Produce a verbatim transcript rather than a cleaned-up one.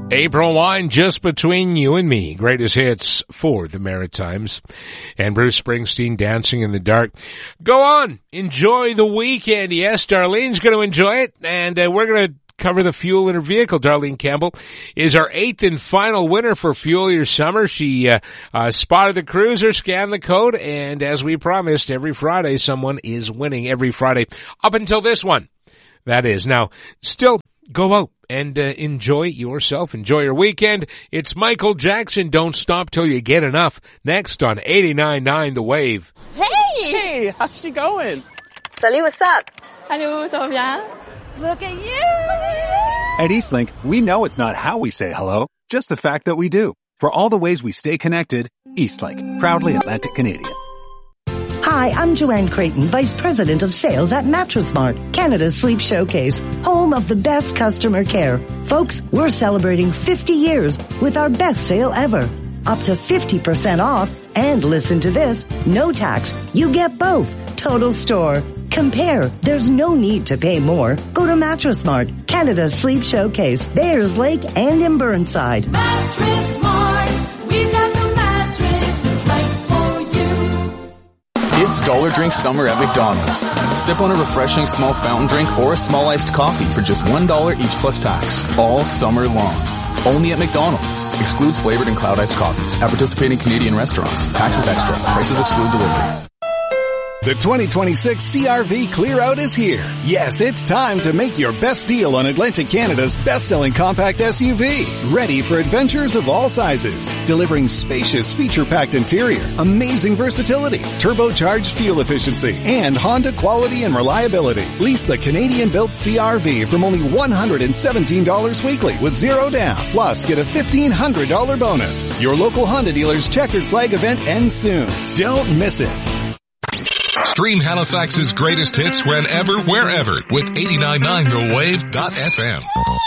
April wine just between you and me. Greatest hits for the Maritimes. And Bruce Springsteen, Dancing in the Dark. Go on. Enjoy the weekend. Yes, Darlene's going to enjoy it. And uh, we're going to cover the fuel in her vehicle. Darlene Campbell is our eighth and final winner for Fuel Your Summer. She uh, uh spotted the cruiser, scanned the code, and as we promised, every Friday someone is winning. Every Friday up until this one. That is. Now, still go out and uh, enjoy yourself. Enjoy your weekend. It's Michael Jackson, Don't Stop Till You Get Enough. Next on eighty-nine point nine The Wave. Hey! Hey, how's she going? Salut, what's up? Hello, ça va bien? Look at you! Look at you! At Eastlink, we know it's not how we say hello, just the fact that we do. For all the ways we stay connected, Eastlink, proudly Atlantic Canadian. Hi, I'm Joanne Creighton, Vice President of Sales at Mattress Mart, Canada's sleep showcase, home of the best customer care. Folks, we're celebrating fifty years with our best sale ever. Up to fifty percent off, and listen to this, no tax. You get both. Total store. Compare. There's no need to pay more. Go to Mattress Mart, Canada's sleep showcase, Bayers Lake and in Burnside. Mattress Mart, we've got the mattress that's right for you. It's Dollar Drink Summer at McDonald's. Sip on a refreshing small fountain drink or a small iced coffee for just one dollar each plus tax. All summer long. Only at McDonald's. Excludes flavored and cloud iced coffees. At participating Canadian restaurants. Taxes extra. Prices exclude delivery. The twenty twenty-six C R V Clear Out is here. Yes, it's time to make your best deal on Atlantic Canada's best-selling compact S U V. Ready for adventures of all sizes. Delivering spacious, feature-packed interior, amazing versatility, turbocharged fuel efficiency, and Honda quality and reliability. Lease the Canadian-built C R V from only one hundred seventeen dollars weekly with zero down. Plus, get a fifteen hundred dollars bonus. Your local Honda dealer's checkered flag event ends soon. Don't miss it. Stream Halifax's greatest hits whenever, wherever with eighty-nine point nine the wave dot f m.